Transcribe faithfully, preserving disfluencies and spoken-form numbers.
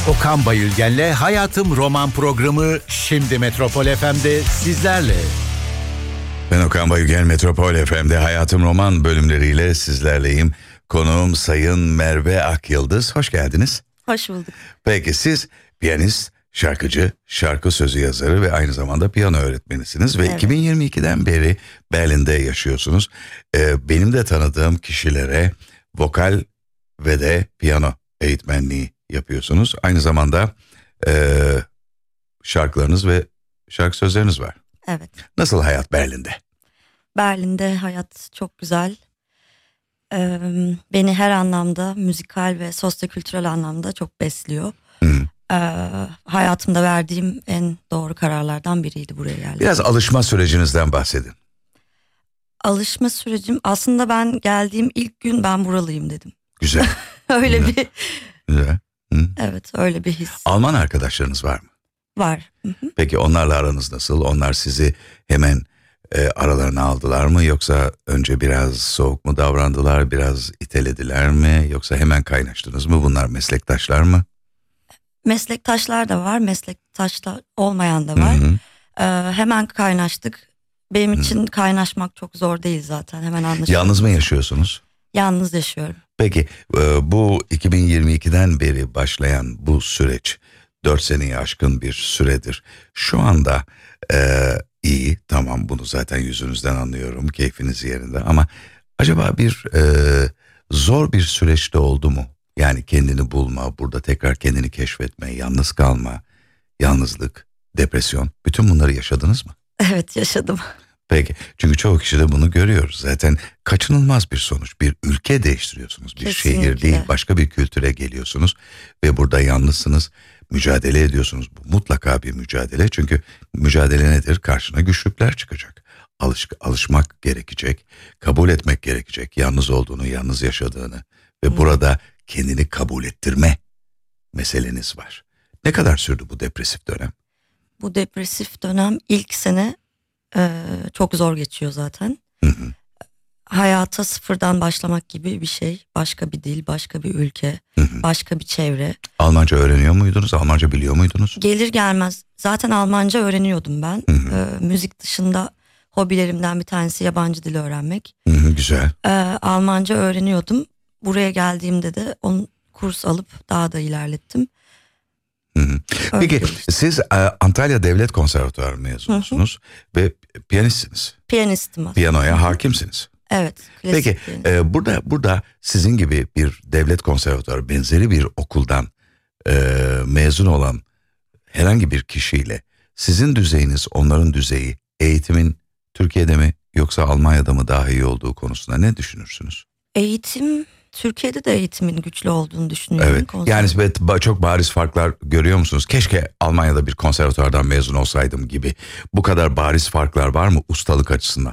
Okan Bayülgen'le Hayatım Roman programı şimdi Metropol F M'de sizlerle. Ben Okan Bayülgen, Metropol F M'de Hayatım Roman bölümleriyle sizlerleyim. Konuğum Sayın Merve Akyıldız. Hoş geldiniz. Hoş bulduk. Peki siz piyanist, şarkıcı, şarkı sözü yazarı ve aynı zamanda piyano öğretmenisiniz. Ve evet. iki bin yirmi ikiden beri Berlin'de yaşıyorsunuz. Ee, benim de tanıdığım kişilere vokal ve de piyano eğitmenliği yapıyorsunuz. Aynı zamanda e, şarkılarınız ve şarkı sözleriniz var. Evet. Nasıl hayat Berlin'de? Berlin'de hayat çok güzel. Ee, beni her anlamda, müzikal ve sosyokültürel anlamda çok besliyor. Hı. Ee, hayatımda verdiğim en doğru kararlardan biriydi buraya geldim. Biraz alışma sürecinizden bahsedin. Alışma sürecim, aslında ben geldiğim ilk gün ben buralıyım dedim. Güzel. öyle Güzel. bir. Güzel. Hı. Evet, öyle bir his. Alman arkadaşlarınız var mı? Var. Hı hı. Peki onlarla aranız nasıl? Onlar sizi hemen e, aralarına aldılar mı? Yoksa önce biraz soğuk mu davrandılar? Biraz itelediler mi? Yoksa hemen kaynaştınız mı? Bunlar meslektaşlar mı? Meslektaşlar da var. Meslektaşlar olmayan da var. Hı hı. Ee, hemen kaynaştık. Benim için hı. kaynaşmak çok zor değil zaten. Hemen anlaşılıyor. Yalnız mı yaşıyorsunuz? Yalnız yaşıyorum. Peki bu iki bin yirmi ikiden beri başlayan bu süreç dört seneyi aşkın bir süredir. Şu anda e, iyi, tamam, bunu zaten yüzünüzden anlıyorum, keyfiniz yerinde, ama acaba bir e, zor bir süreçte oldu mu? Yani kendini bulma, burada tekrar kendini keşfetme, yalnız kalma, yalnızlık, depresyon, bütün bunları yaşadınız mı? Evet, yaşadım. Peki, çünkü çoğu kişi de bunu görüyoruz. Zaten kaçınılmaz bir sonuç. Bir ülke değiştiriyorsunuz. Bir Kesinlikle. Şehir değil, başka bir kültüre geliyorsunuz. Ve burada yalnızsınız, mücadele ediyorsunuz. Bu mutlaka bir mücadele. Çünkü mücadele nedir? Karşına güçlükler çıkacak. Alış, alışmak gerekecek, kabul etmek gerekecek. Yalnız olduğunu, yalnız yaşadığını ve hmm. burada kendini kabul ettirme meseleniz var. Ne kadar sürdü bu depresif dönem? Bu depresif dönem ilk sene Ee, çok zor geçiyor zaten. Hı hı. Hayata sıfırdan başlamak gibi bir şey. Başka bir dil, başka bir ülke, hı hı. başka bir çevre. Almanca öğreniyor muydunuz? Almanca biliyor muydunuz? Gelir gelmez zaten Almanca öğreniyordum ben. Hı hı. Ee, müzik dışında hobilerimden bir tanesi yabancı dil öğrenmek. Hı hı, güzel. Ee, Almanca öğreniyordum. Buraya geldiğimde de onun kurs alıp daha da ilerlettim. Hı hı. Peki siz e, Antalya Devlet Konservatuarı mezunusunuz hı hı. ve piyanistsiniz. Piyanistim aslında. Piyanoya hakimsiniz. Evet. Peki e, burada burada sizin gibi bir devlet konservatuarı benzeri bir okuldan e, mezun olan herhangi bir kişiyle sizin düzeyiniz, onların düzeyi, eğitimin Türkiye'de mi yoksa Almanya'da mı daha iyi olduğu konusunda ne düşünürsünüz? Eğitim, Türkiye'de de eğitimin güçlü olduğunu düşünüyorum. Evet. Yani çok bariz farklar görüyor musunuz? Keşke Almanya'da bir konservatuardan mezun olsaydım gibi. Bu kadar bariz farklar var mı ustalık açısından?